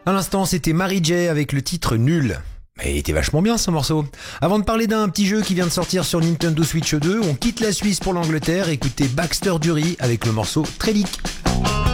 À l'instant, c'était Mary J avec le titre Nul. Mais il était vachement bien ce morceau. Avant de parler d'un petit jeu qui vient de sortir sur Nintendo Switch 2, on quitte la Suisse pour l'Angleterre. Écoutez Baxter Dury avec le morceau Trellick.